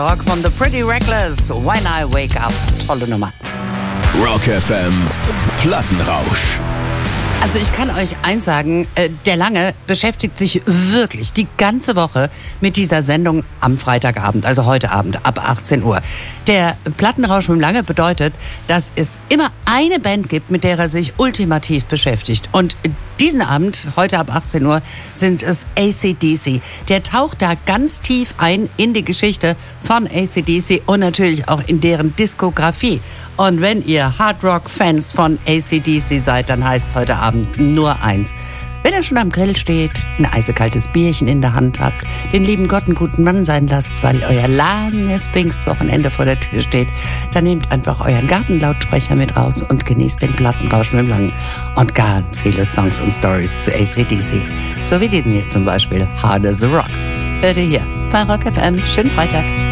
Rock von The Pretty Reckless, When I Wake Up. Tolle Nummer. Rock FM, Plattenrausch. Also ich kann euch eins sagen, der Lange beschäftigt sich wirklich die ganze Woche mit dieser Sendung am Freitagabend, also heute Abend ab 18 Uhr. Der Plattenrausch mit dem Lange bedeutet, dass es immer eine Band gibt, mit der er sich ultimativ beschäftigt. Und diesen Abend, heute ab 18 Uhr, sind es AC/DC. Der taucht da ganz tief ein in die Geschichte von AC/DC und natürlich auch in deren Diskografie. Und wenn ihr Hardrock-Fans von AC/DC seid, dann heißt es heute Abend nur eins. Wenn ihr schon am Grill steht, ein eisekaltes Bierchen in der Hand habt, den lieben Gott einen guten Mann sein lasst, weil euer langes Pfingstwochenende vor der Tür steht, dann nehmt einfach euren Gartenlautsprecher mit raus und genießt den Plattenrausch mit dem Langen und ganz viele Songs und Stories zu AC/DC. So wie diesen hier zum Beispiel, Hard as a Rock. Hört ihr hier bei Rock FM. Schönen Freitag.